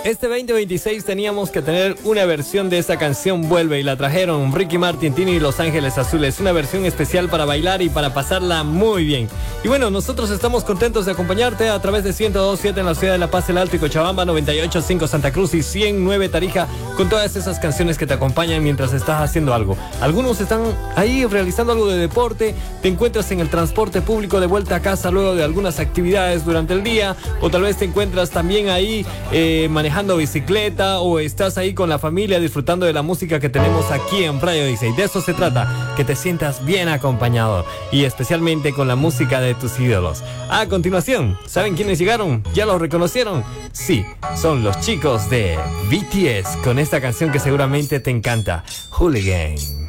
Este 2026 teníamos que tener una versión de esta canción Vuelve y la trajeron Ricky Martin, Tini y Los Ángeles Azules. Una versión especial para bailar y para pasarla muy bien. Y bueno, nosotros estamos contentos de acompañarte a través de 102.7 en la ciudad de La Paz, El Alto y Cochabamba, 98.5 Santa Cruz y 100.9 Tarija, con todas esas canciones que te acompañan mientras estás haciendo algo. Algunos están ahí realizando algo de deporte, te encuentras en el transporte público de vuelta a casa luego de algunas actividades durante el día, o tal vez te encuentras también ahí manejando bicicleta, o estás ahí con la familia disfrutando de la música que tenemos aquí en Radio 16. De eso se trata, que te sientas bien acompañado y especialmente con la música de tus ídolos. A continuación, ¿saben quiénes llegaron? ¿Ya los reconocieron? Sí, son los chicos de BTS con esta canción que seguramente te encanta, Hooligan.